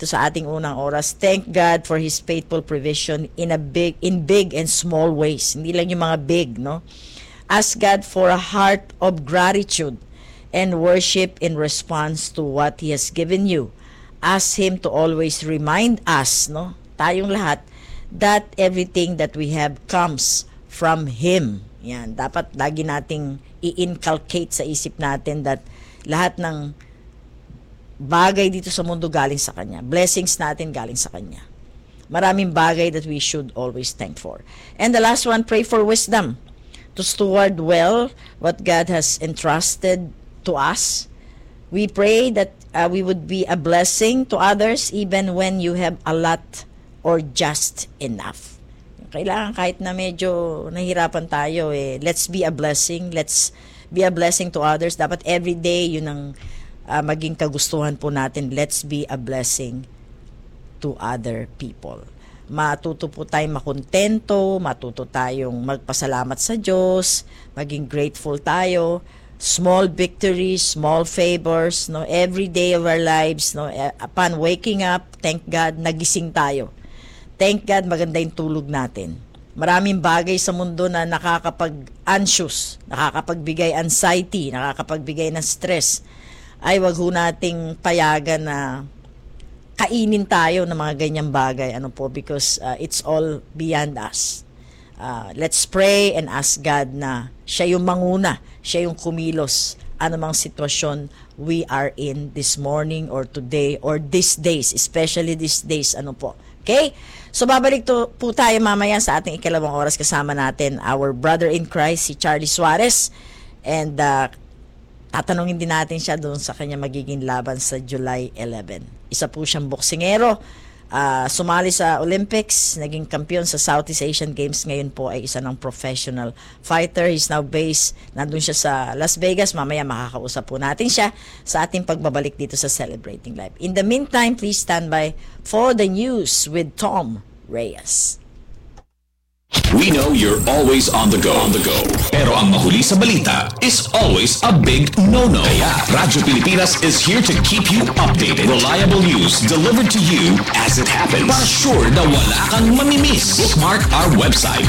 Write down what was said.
dito sa ating unang oras. Thank God for His faithful provision in big and small ways. Hindi lang yung mga big, no? Ask God for a heart of gratitude and worship in response to what He has given you. Ask Him to always remind us, no? Tayong lahat, that everything that we have comes from Him. Yan, dapat lagi nating i-inculcate sa isip natin that lahat ng bagay dito sa mundo galing sa Kanya. Blessings natin galing sa Kanya. Maraming bagay that we should always thank for. And the last one, pray for wisdom to steward well what God has entrusted to us. We pray that we would be a blessing to others even when you have a lot or just enough. Kailangan kahit na medyo nahirapan tayo, let's be a blessing. Let's be a blessing to others. Dapat everyday yun ang maging kagustuhan po natin. Let's be a blessing to other people. Matuto po tayong makontento, matuto tayong magpasalamat sa Diyos, maging grateful tayo. Small victories, small favors, no, every day of our lives, no, upon waking up, thank God, nagising tayo. Thank God, maganda yung tulog natin. Maraming bagay sa mundo na nakakapag-anxious, nakakapagbigay anxiety, nakakapagbigay ng stress. Ay, wag ho nating payagan na kainin tayo ng mga ganyang bagay. Ano po? Because it's all beyond us. Let's pray and ask God na siya yung manguna, siya yung kumilos anumang sitwasyon we are in this morning or today or these days, especially these days. Ano po? Okay? So, babalik po tayo mamaya sa ating ikalawang oras kasama natin our brother in Christ, si Charlie Suarez. And tatanungin din natin siya doon sa kanya magiging laban sa July 11. Isa po siyang boksingero. Sumali sa Olympics, naging kampiyon sa Southeast Asian Games. Ngayon po ay isa ng professional fighter. He's now based, nandun siya sa Las Vegas. Mamaya makakausap po natin siya sa ating pagbabalik dito sa Celebrating Life. In the meantime, please stand by for the news with Tom Reyes. We know you're always on the go. Pero ang mahuli sa balita is always a big no-no. Kaya Radyo Pilipinas is here to keep you updated. Reliable news delivered to you as it happens. Para sure na wala kang mamimiss. Bookmark our website